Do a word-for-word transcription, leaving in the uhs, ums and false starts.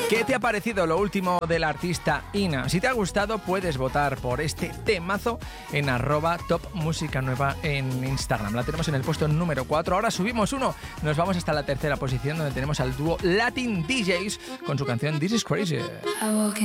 ¿Qué te ha parecido lo último del artista Ina? Si te ha gustado, puedes votar por este temazo en arroba top música nueva en Instagram. La tenemos en el puesto número cuatro. Ahora subimos uno. Nos vamos hasta la tercera posición, donde tenemos al dúo Latin D Js con su canción This Is Crazy.